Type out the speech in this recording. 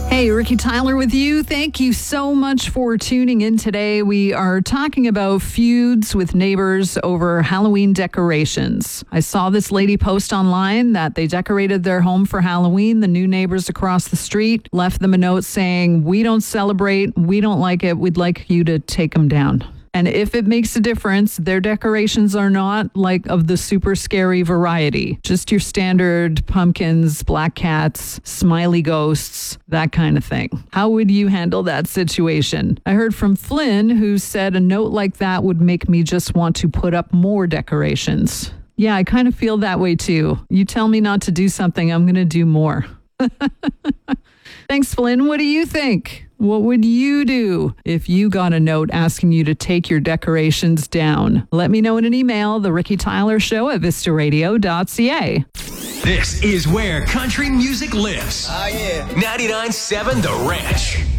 Hey, Ricky Tyler with you. Thank you so much for tuning in today. We are talking about feuds with neighbors over Halloween decorations. I saw this lady post online that they decorated their home for Halloween. The new neighbors across the street left them a note saying, "We don't celebrate. We don't like it. We'd like you to take them down." And if it makes a difference, their decorations are not like of the super scary variety. Just your standard pumpkins, black cats, smiley ghosts, that kind of thing. How would you handle that situation? I heard from Flynn, who said a note like that would make me just want to put up more decorations. Yeah, I kind of feel that way too. You tell me not to do something, I'm going to do more. Thanks, Flynn. What do you think? What would you do if you got a note asking you to take your decorations down? Let me know in an email, The Ricky Tyler Show at vistaradio.ca. This is where country music lives. 99.7 The Ranch.